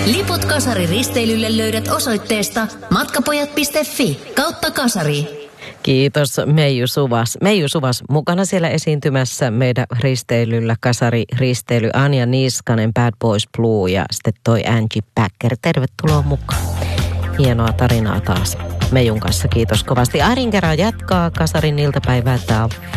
Liput Kasari-risteilylle löydät osoitteesta matkapojat.fi/kasari. Kiitos Meiju Suvas. Meiju Suvas mukana siellä esiintymässä meidän risteilyllä, Kasari-risteily, Anja Niskanen, Bad Boys Blue ja sitten toi Angie Packer. Tervetuloa mukaan. Hienoa tarinaa taas Meijun kanssa, kiitos kovasti. Arin kerran jatkaa Kasarin iltapäivää. Tää on